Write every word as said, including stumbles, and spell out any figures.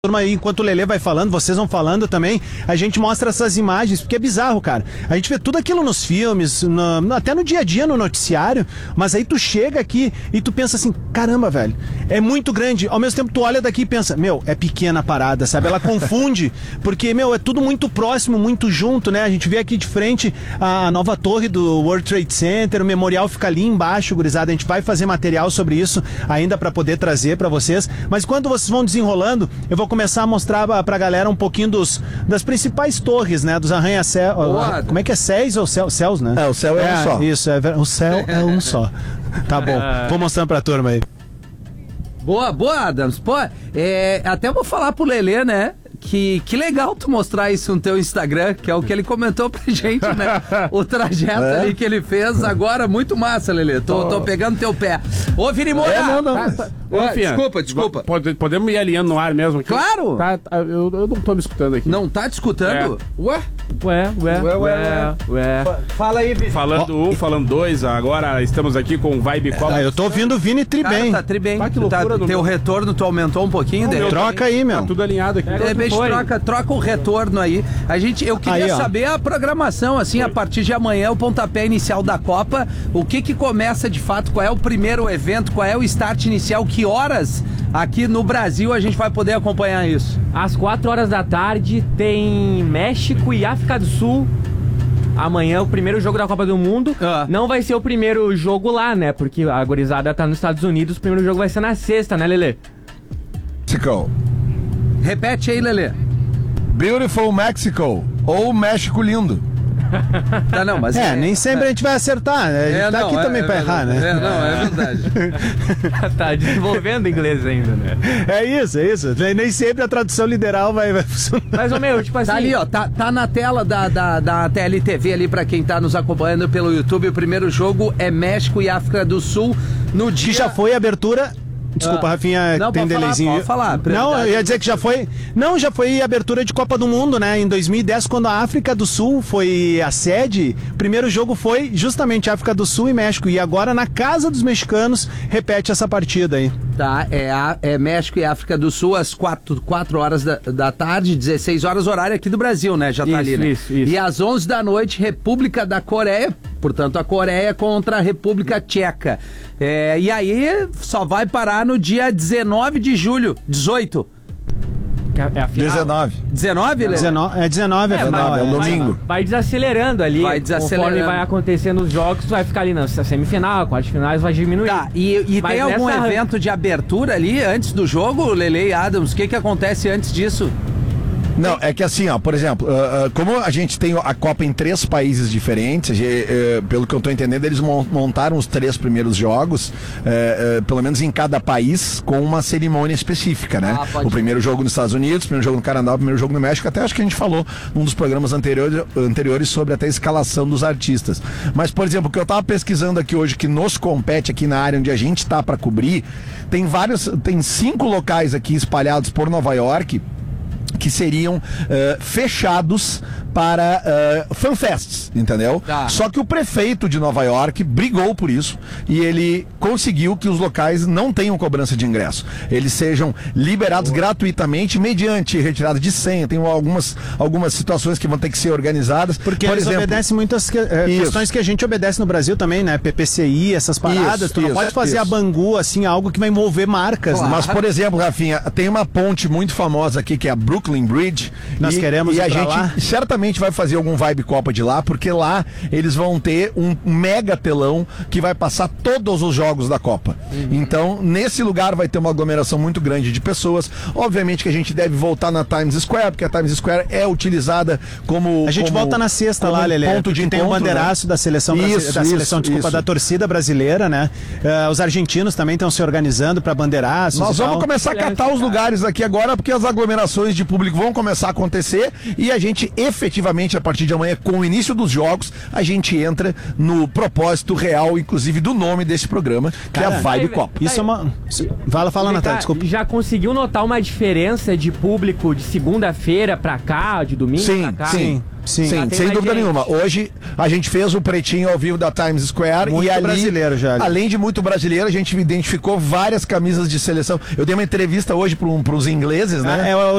Turma aí, enquanto o Lelê vai falando, vocês vão falando também, a gente mostra essas imagens, porque é bizarro, cara. A gente vê tudo aquilo nos filmes, no, até no dia a dia, no noticiário, mas aí tu chega aqui e tu pensa assim, caramba, velho, é muito grande. Ao mesmo tempo tu olha daqui e pensa, meu, é pequena a parada, sabe? Ela confunde, porque, meu, é tudo muito próximo, muito junto, né? A gente vê aqui de frente a nova torre do World Trade Center, o memorial fica ali embaixo, gurizada. A gente vai fazer material sobre isso ainda pra poder trazer pra vocês, mas quando vocês vão desenrolando, eu vou começar a mostrar pra galera um pouquinho dos, das principais torres, né? Dos arranha-céus. Como é que é? Céus ou céu, céus, né? É, o céu é, é um só. Isso, é, o céu é um só. Tá bom, vou mostrando pra turma aí. Boa, boa, Adams. Pô, é, até vou falar pro Lelê, né? Que, que legal tu mostrar isso no teu Instagram, que é o que ele comentou pra gente, né? O trajeto é? ali que ele fez agora, muito massa, Lelê. Tô, tô pegando teu pé. Ô, Vini Moura! É, não, não. Tá, tá. Ô, Fia, desculpa, desculpa. Pode, podemos ir alinhando no ar mesmo aqui? Claro! Tá, tá, eu, eu não tô me escutando aqui. Não tá te escutando? É. Ué? Ué, ué, ué, ué, ué. Fala aí, Vini. Falando um, falando dois, agora estamos aqui com o Vibe Copa. Ah, eu tô ouvindo o Vini tri Cara, bem. tá tri bem. Ah, que loucura, tá, teu retorno, tu aumentou um pouquinho dele. Troca aí, meu. Tá tudo alinhado aqui. De repente troca, troca o retorno aí. A gente, eu queria aí, saber a programação, assim, a partir de amanhã, o pontapé inicial da Copa. O que que começa de fato? Qual é o primeiro evento? Qual é o start inicial? Que horas aqui no Brasil a gente vai poder acompanhar isso? Às quatro horas da tarde tem México e África do Sul. Amanhã o primeiro jogo da Copa do Mundo. Ah. Não vai ser o primeiro jogo lá, né? Porque a gurizada tá nos Estados Unidos. O primeiro jogo vai ser na sexta, né, Lelê? Mexico. Repete aí, Lelê. Beautiful Mexico. Ou México lindo. Tá, não, mas É, nem sempre a gente vai acertar, né? A gente É, tá não, aqui é, também é pra errar, verdade. né? É, não, é verdade. Tá desenvolvendo inglês ainda, né? É isso, é isso. Nem sempre a tradução literal vai, vai funcionar. Mas, ô meu, tipo assim... Tá ali, ó, tá, tá na tela da, da, da T L T V ali pra quem tá nos acompanhando pelo YouTube. O primeiro jogo é México e África do Sul no dia... Que já foi a abertura... Desculpa, Ah. Rafinha, Não, tem pode falar, delayzinho. pode falar, Não, prioridade. eu ia dizer que já foi... Não, já foi abertura de Copa do Mundo, né? Em dois mil e dez, quando a África do Sul foi a sede, o primeiro jogo foi justamente África do Sul e México. E agora, na casa dos mexicanos, repete essa partida aí. Tá, é, a, é México e África do Sul às quatro horas da, da tarde, dezesseis horas, horário aqui do Brasil, né? Já tá Isso, ali, né? isso, isso. E às onze da noite, República da Coreia, portanto a Coreia contra a República Tcheca. É, e aí só vai parar no dia dezenove de julho, dezoito. É a final. dezenove. dezenove, Lê? dezenove, é dezenove, é, É, final, mas é é. um domingo. Vai, vai desacelerando ali. Vai desacelerando. Conforme vai acontecendo os jogos, vai ficar ali na semifinal, quartas de finais, vai diminuir. Tá, e, e Mas tem algum nessa- evento de abertura ali antes do jogo, Lele e Adams? O que que acontece antes disso? Não, é que assim, ó, por exemplo, uh, uh, como a gente tem a Copa em três países diferentes, a gente, uh, pelo que eu tô entendendo, eles mon- montaram os três primeiros jogos, uh, uh, pelo menos em cada país, com uma cerimônia específica, né? Ah, pode O primeiro jogo nos Estados Unidos, o primeiro jogo no Canadá, o primeiro jogo no México, até acho que a gente falou num dos programas anteriores, anteriores sobre até a escalação dos artistas. Mas, por exemplo, o que eu tava pesquisando aqui hoje, que nos compete aqui na área onde a gente tá para cobrir, tem vários, tem cinco locais aqui espalhados por Nova York, que seriam uh, fechados para uh, fanfests, entendeu? Tá. Só que o prefeito de Nova York brigou por isso e ele conseguiu que os locais não tenham cobrança de ingresso. Eles sejam liberados Boa. gratuitamente mediante retirada de senha. Tem algumas, algumas situações que vão ter que ser organizadas. Porque por eles exemplo, obedecem muitas que, é, questões que a gente obedece no Brasil também, né? P P C I, essas paradas. Isso, tu não isso, pode fazer isso. a Bangu, assim, algo que vai envolver marcas, Claro. né? Mas, por exemplo, Rafinha, tem uma ponte muito famosa aqui que é a Brooklyn Bridge. Nós e, queremos e ir a pra gente lá. certamente vai fazer algum Vibe Copa de lá, porque lá eles vão ter um mega telão que vai passar todos os jogos da Copa. Uhum. Então, nesse lugar vai ter uma aglomeração muito grande de pessoas. Obviamente que a gente deve voltar na Times Square, porque a Times Square é utilizada como A gente como, volta na sexta lá, Lelê. ponto de tem um encontro, bandeiraço, né? da seleção, Isso, brasi- da seleção, isso, desculpa, isso. da torcida brasileira, né? Uh, os argentinos também estão se organizando para bandeiraços. Nós e vamos tal. começar a catar os lugares aqui agora, porque as aglomerações de público vão começar a acontecer e a gente efetivamente, a partir de amanhã, com o início dos jogos, a gente entra no propósito real, inclusive, do nome desse programa, que Cara, é a Vibe aí, Copa. Isso é uma... isso- Fala, fala, Vem Natália, cá, desculpa. Já conseguiu notar uma diferença de público de segunda-feira pra cá, de domingo Sim, pra cá? sim. Sim. Sim, Ah, tem sem mais dúvida gente. nenhuma. Hoje a gente fez o pretinho ao vivo da Times Square Muito e ali, brasileiro já ali. além de muito brasileiro, a gente identificou várias camisas de seleção. Eu dei uma entrevista hoje para os ingleses, né? É, é o